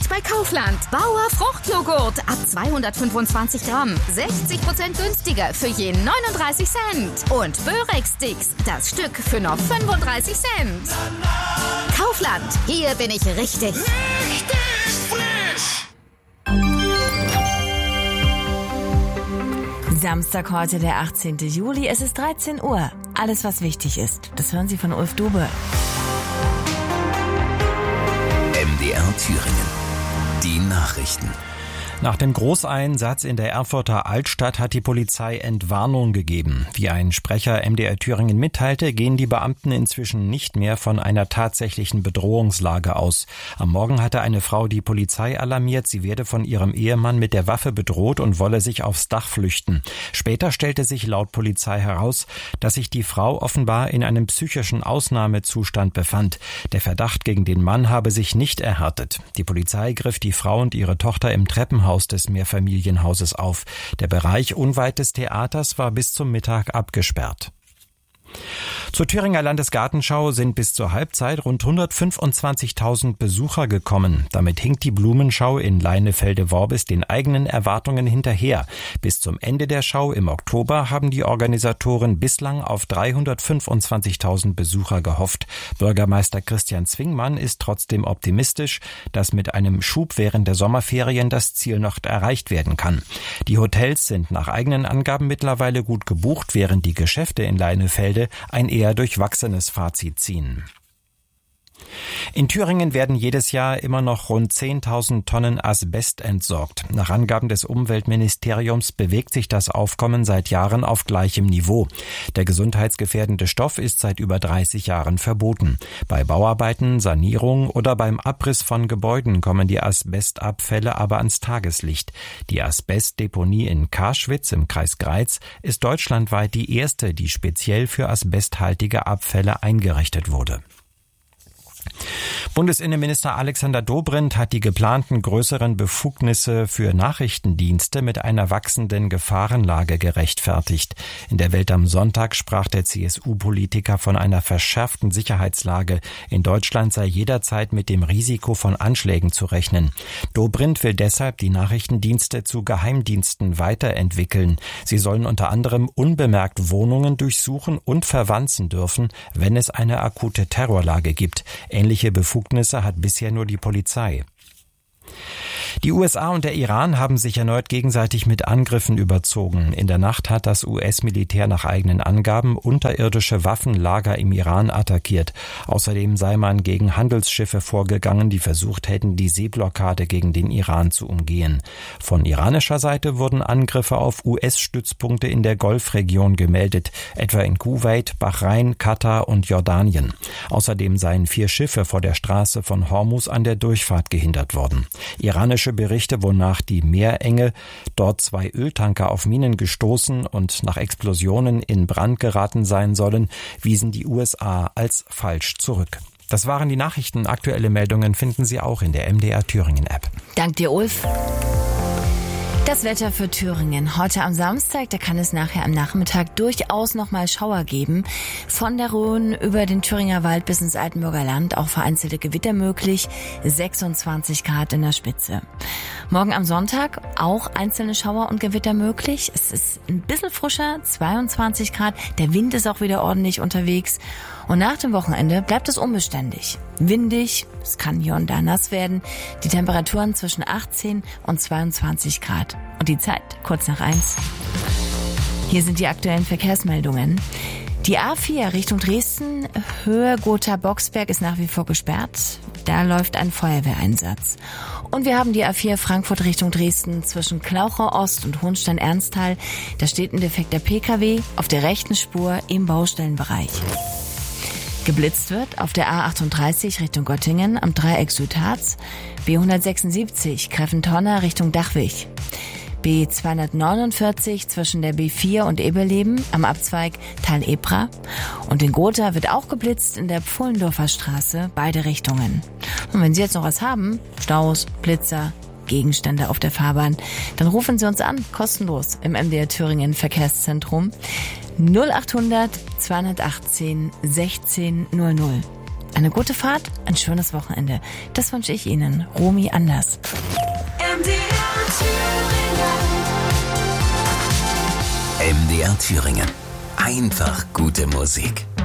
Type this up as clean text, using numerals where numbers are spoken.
bei Kaufland. Bauer Fruchtjoghurt ab 225 Gramm. 60% günstiger für je 39 Cent. Und Börex-Sticks, das Stück für nur 35 Cent. Kaufland, hier bin ich richtig. Richtig frisch! Samstag heute, der 18. Juli. Es ist 13 Uhr. Alles, was wichtig ist, das hören Sie von Ulf Dube. MDR Thüringen. Die Nachrichten. Nach dem Großeinsatz in der Erfurter Altstadt hat die Polizei Entwarnung gegeben. Wie ein Sprecher MDR Thüringen mitteilte, gehen die Beamten inzwischen nicht mehr von einer tatsächlichen Bedrohungslage aus. Am Morgen hatte eine Frau die Polizei alarmiert, sie werde von ihrem Ehemann mit der Waffe bedroht und wolle sich aufs Dach flüchten. Später stellte sich laut Polizei heraus, dass sich die Frau offenbar in einem psychischen Ausnahmezustand befand. Der Verdacht gegen den Mann habe sich nicht erhärtet. Die Polizei griff die Frau und ihre Tochter im Treppenhaus des Mehrfamilienhauses auf. Der Bereich unweit des Theaters war bis zum Mittag abgesperrt. Zur Thüringer Landesgartenschau sind bis zur Halbzeit rund 125.000 Besucher gekommen. Damit hinkt die Blumenschau in Leinefelde-Worbis den eigenen Erwartungen hinterher. Bis zum Ende der Schau im Oktober haben die Organisatoren bislang auf 325.000 Besucher gehofft. Bürgermeister Christian Zwingmann ist trotzdem optimistisch, dass mit einem Schub während der Sommerferien das Ziel noch erreicht werden kann. Die Hotels sind nach eigenen Angaben mittlerweile gut gebucht, während die Geschäfte in Leinefelde ein eher durchwachsenes Fazit ziehen. In Thüringen werden jedes Jahr immer noch rund 10.000 Tonnen Asbest entsorgt. Nach Angaben des Umweltministeriums bewegt sich das Aufkommen seit Jahren auf gleichem Niveau. Der gesundheitsgefährdende Stoff ist seit über 30 Jahren verboten. Bei Bauarbeiten, Sanierung oder beim Abriss von Gebäuden kommen die Asbestabfälle aber ans Tageslicht. Die Asbestdeponie in Karschwitz im Kreis Greiz ist deutschlandweit die erste, die speziell für asbesthaltige Abfälle eingerichtet wurde. Bundesinnenminister Alexander Dobrindt hat die geplanten größeren Befugnisse für Nachrichtendienste mit einer wachsenden Gefahrenlage gerechtfertigt. In der Welt am Sonntag sprach der CSU-Politiker von einer verschärften Sicherheitslage. In Deutschland sei jederzeit mit dem Risiko von Anschlägen zu rechnen. Dobrindt will deshalb die Nachrichtendienste zu Geheimdiensten weiterentwickeln. Sie sollen unter anderem unbemerkt Wohnungen durchsuchen und verwanzen dürfen, wenn es eine akute Terrorlage gibt. Ähnliche Befugnisse hat bisher nur die Polizei. Die USA und der Iran haben sich erneut gegenseitig mit Angriffen überzogen. In der Nacht hat das US-Militär nach eigenen Angaben unterirdische Waffenlager im Iran attackiert. Außerdem sei man gegen Handelsschiffe vorgegangen, die versucht hätten, die Seeblockade gegen den Iran zu umgehen. Von iranischer Seite wurden Angriffe auf US-Stützpunkte in der Golfregion gemeldet, etwa in Kuwait, Bahrain, Katar und Jordanien. Außerdem seien 4 Schiffe vor der Straße von Hormuz an der Durchfahrt gehindert worden. Iranische Berichte, wonach die Meerenge dort 2 Öltanker auf Minen gestoßen und nach Explosionen in Brand geraten sein sollen, wiesen die USA als falsch zurück. Das waren die Nachrichten. Aktuelle Meldungen finden Sie auch in der MDR Thüringen App. Dank dir, Ulf. Das Wetter für Thüringen. Heute am Samstag, da kann es nachher am Nachmittag durchaus nochmal Schauer geben. Von der Rhön über den Thüringer Wald bis ins Altenburger Land, auch vereinzelte Gewitter möglich, 26 Grad in der Spitze. Morgen am Sonntag auch einzelne Schauer und Gewitter möglich. Es ist ein bisschen frischer, 22 Grad. Der Wind ist auch wieder ordentlich unterwegs. Und nach dem Wochenende bleibt es unbeständig. Windig, es kann hier und da nass werden. Die Temperaturen zwischen 18 und 22 Grad. Und die Zeit kurz nach 1. Hier sind die aktuellen Verkehrsmeldungen. Die A4 Richtung Dresden, Höhe Gotha-Boxberg ist nach wie vor gesperrt. Da läuft ein Feuerwehreinsatz. Und wir haben die A4 Frankfurt Richtung Dresden zwischen Klauchau Ost und Hohenstein-Ernsthal. Da steht ein defekter PKW auf der rechten Spur im Baustellenbereich. Geblitzt wird auf der A38 Richtung Göttingen am Dreieck Südharz, B176 Greventonner Richtung Dachwig, B249 zwischen der B4 und Eberleben am Abzweig Tal-Ebra und in Gotha wird auch geblitzt in der Pfullendorfer Straße, beide Richtungen. Und wenn Sie jetzt noch was haben, Staus, Blitzer, Gegenstände auf der Fahrbahn, dann rufen Sie uns an, kostenlos im MDR Thüringen Verkehrszentrum 0800 218 16 00. Eine gute Fahrt, ein schönes Wochenende. Das wünsche ich Ihnen. Romy Anders. MDR Thüringen. Einfach gute Musik.